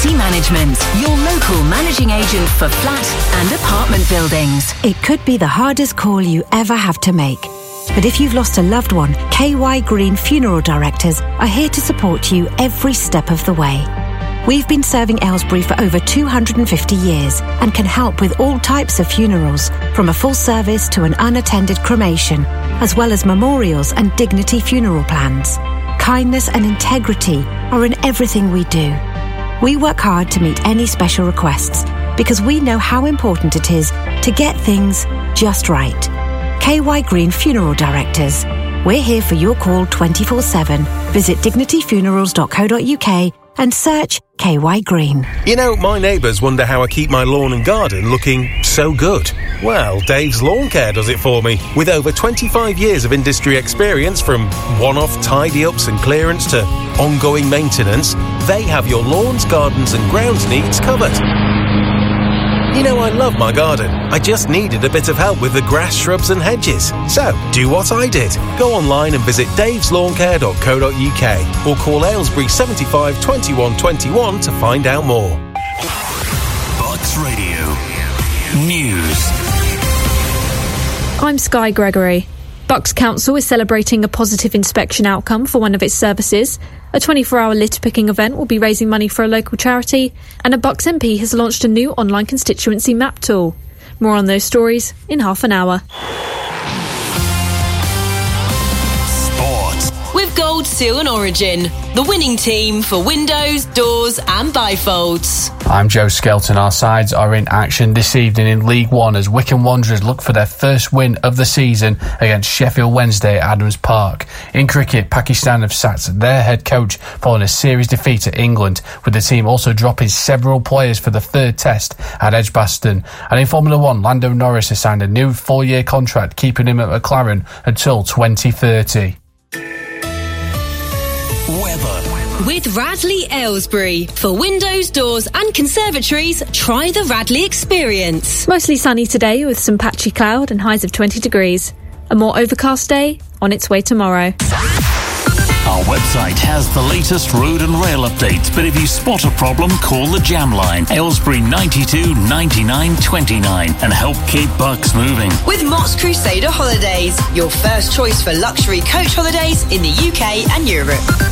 Property Management, your local managing agent for flat and apartment buildings. It could be the hardest call you ever have to make. But if you've lost a loved one, KY Green Funeral Directors are here to support you every step of the way. We've been serving Aylesbury for over 250 years and can help with all types of funerals, from a full service to an unattended cremation, as well as memorials and dignity funeral plans. Kindness and integrity are in everything we do. We work hard to meet any special requests because we know how important it is to get things just right. KY Green Funeral Directors. We're here for your call 24/7. Visit dignityfunerals.co.uk and search KY Green. You know, my neighbours wonder how I keep my lawn and garden looking so good. Well, Dave's Lawn Care does it for me. With over 25 years of industry experience, from one-off tidy-ups and clearance to ongoing maintenance, they have your lawns, gardens and grounds needs covered. You know, I love my garden. I just needed a bit of help with the grass, shrubs and hedges. So, do what I did. Go online and visit daveslawncare.co.uk or call Aylesbury 75 21 21 to find out more. Bucks Radio News. I'm Sky Gregory. Bucks Council is celebrating a positive inspection outcome for one of its services. A 24-hour litter-picking event will be raising money for a local charity, and a Bucks MP has launched a new online constituency map tool. More on those stories in half an hour. With Gold Seal and Origin, the winning team for windows, doors and bifolds. I'm Joe Skelton. Our sides are in action this evening in League One as Wycombe Wanderers look for their first win of the season against Sheffield Wednesday at Adams Park. In cricket, Pakistan have sacked their head coach following a series defeat at England, with the team also dropping several players for the third test at Edgbaston. And in Formula One, Lando Norris has signed a new 4-year contract, keeping him at McLaren until 2030. With Radley Aylesbury. For windows, doors and conservatories, try the Radley experience. Mostly sunny today with some patchy cloud and highs of 20 degrees. A more overcast day on its way tomorrow. Our website has the latest road and rail updates, but if you spot a problem, call the Jam Line, Aylesbury 92 99 29, and help keep Bucks moving. With Mott's Crusader Holidays, your first choice for luxury coach holidays in the UK and Europe.